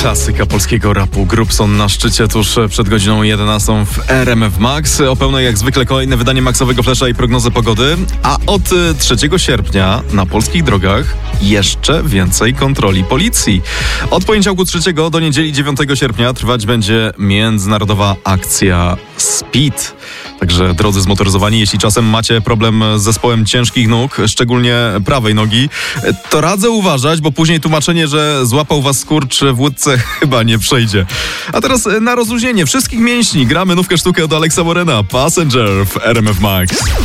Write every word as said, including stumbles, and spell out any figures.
Klasyka polskiego rapu. Grubson na szczycie tuż przed godziną jedenastą w R M F Max. O pełnej jak zwykle kolejne wydanie Maxowego Flesza i prognozę pogody. A od trzeciego sierpnia na polskich drogach jeszcze więcej kontroli policji. Od poniedziałku trzeciego do niedzieli dziewiątego sierpnia trwać będzie międzynarodowa akcja Speed. Także drodzy zmotoryzowani, jeśli czasem macie problem z zespołem ciężkich nóg, szczególnie prawej nogi, to radzę uważać, bo później tłumaczenie, że złapał was skurcz w łódce chyba nie przejdzie. A teraz na rozluźnienie wszystkich mięśni gramy nówkę sztukę od Alexa Morena, Passenger w R M F Max.